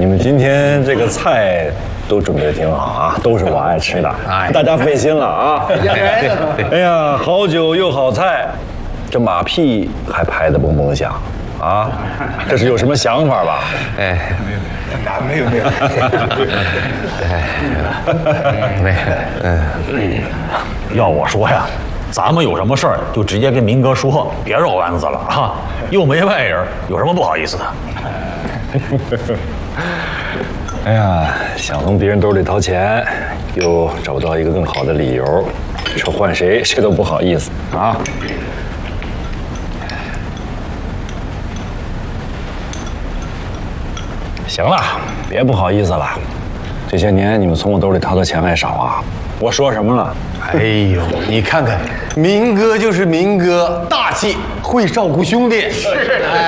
你们今天这个菜都准备的挺好啊，都是我爱吃的，大家费心了啊。哎呀，好酒又好菜，这马屁还拍得嘣嘣响啊，这是有什么想法吧？ 哎， 没有， 要我说呀，咱们有什么事儿就直接跟明哥说，别绕弯子了啊！又没外人，有什么不好意思的？ 哎呀，想从别人兜里掏钱，又找不到一个更好的理由，这换谁都不好意思啊。行了，别不好意思了，这些年你们从我兜里掏的钱还少啊。我说什么了？ 哎呦，你看看，明哥就是明哥，大气，会照顾兄弟。是。